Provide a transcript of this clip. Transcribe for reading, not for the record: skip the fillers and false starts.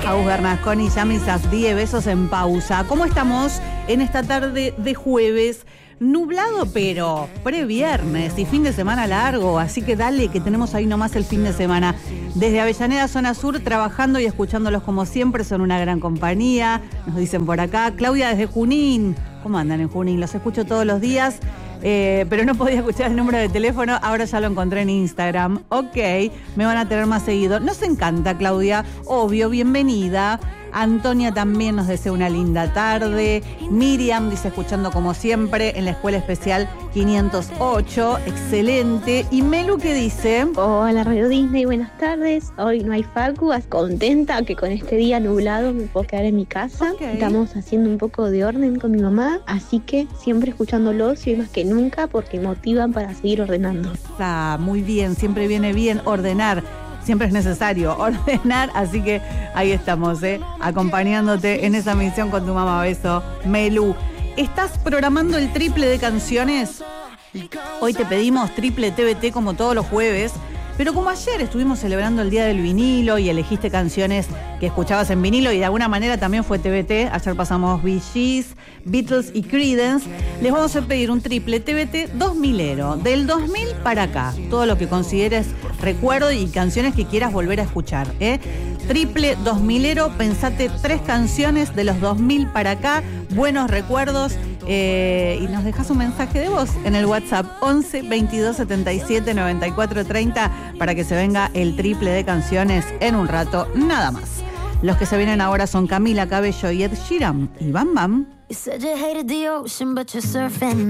Agus Bernasconi, Yami Safdie, besos en pausa. ¿Cómo estamos en esta tarde de jueves? Nublado, pero previernes y fin de semana largo, así que dale, que tenemos ahí nomás el fin de semana. Desde Avellaneda, zona sur, trabajando y escuchándolos como siempre, son una gran compañía, nos dicen por acá. Claudia desde Junín, ¿cómo andan en Junín? Los escucho todos los días. Pero no podía escuchar el número de teléfono, ahora ya lo encontré en Instagram. Ok, me van a tener más seguido. Nos encanta, Claudia, obvio, bienvenida. Antonia también nos desea una linda tarde. Miriam dice, escuchando como siempre en la Escuela Especial 508, excelente. Y Melu, ¿qué dice? Hola, Radio Disney, buenas tardes. Hoy no hay facu, contenta que con este día nublado me puedo quedar en mi casa. Okay. Estamos haciendo un poco de orden con mi mamá, así que siempre escuchándolos y hoy más que nunca porque motivan para seguir ordenando. Está muy bien, siempre viene bien ordenar. Siempre es necesario ordenar, así que ahí estamos, acompañándote en esa misión con tu mamá. Beso, Melu. ¿Estás programando el triple de canciones? Hoy te pedimos triple TBT como todos los jueves, pero como ayer estuvimos celebrando el Día del Vinilo y elegiste canciones que escuchabas en vinilo y de alguna manera también fue TBT, ayer pasamos Bee Gees, Beatles y Creedence, les vamos a pedir un triple TBT 2000ero, del 2000 para acá, todo lo que consideres recuerdo y canciones que quieras volver a escuchar, Triple 2000ero, pensate 3 canciones de los 2000 para acá, buenos recuerdos, y nos dejas un mensaje de voz en el WhatsApp 11 22 77 94 30 para que se venga el triple de canciones en un rato, nada más. Los que se vienen ahora son Camila Cabello y Ed Sheeran y Bam Bam. You said you hated the ocean, but you're surfing